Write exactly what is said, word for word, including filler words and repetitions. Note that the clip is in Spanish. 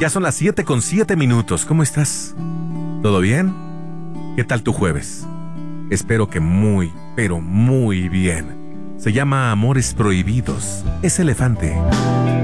Ya son las siete con siete minutos. ¿Cómo estás? ¿Todo bien? ¿Qué tal tu jueves? Espero que muy, pero muy bien. Se llama Amores Prohibidos. Es Elefante.